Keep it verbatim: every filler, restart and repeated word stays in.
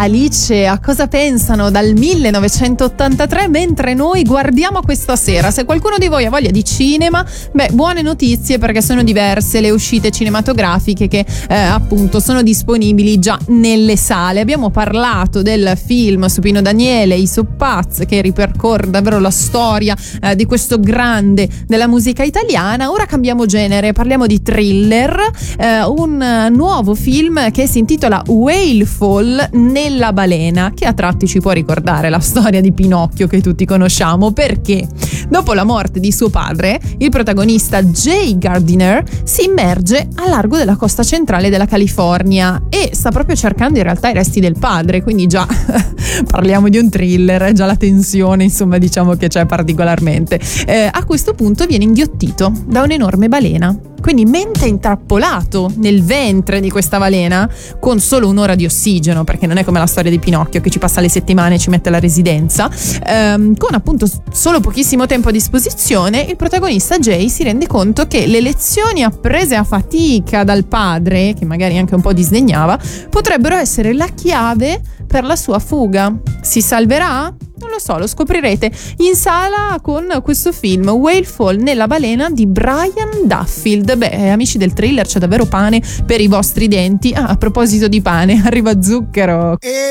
Alice, a cosa pensano dal millenovecentottantatré mentre noi guardiamo questa sera. Se qualcuno di voi ha voglia di cinema, beh, buone notizie, perché sono diverse le uscite cinematografiche che eh, appunto sono disponibili già nelle sale. Abbiamo parlato del film su Pino Daniele, I Soppaz, che ripercorre davvero la storia eh, di questo grande della musica italiana. Ora cambiamo genere, parliamo di thriller, eh, un nuovo film che si intitola Whale Fall nella balena, che a tratti ci può ricordare la storia di Pinocchio che tutti conosciamo, perché dopo la morte di suo padre il protagonista Jay Gardiner si immerge a largo della costa centrale della California e sta proprio cercando in realtà i resti del padre, quindi già parliamo di un thriller, già la tensione insomma diciamo che c'è particolarmente. Eh, a questo punto viene inghiottito da un'enorme balena. Quindi mentre è intrappolato nel ventre di questa balena, con solo un'ora di ossigeno, perché non è come la storia di Pinocchio che ci passa le settimane e ci mette la residenza, ehm, con appunto solo pochissimo tempo a disposizione, il protagonista Jay si rende conto che le lezioni apprese a fatica dal padre, che magari anche un po' disdegnava, potrebbero essere la chiave per la sua fuga. Si salverà? Non lo so, lo scoprirete in sala con questo film Whale Fall nella balena di Brian Duffield. Beh, amici del thriller, c'è davvero pane per i vostri denti. Ah, a proposito di pane, arriva Zucchero.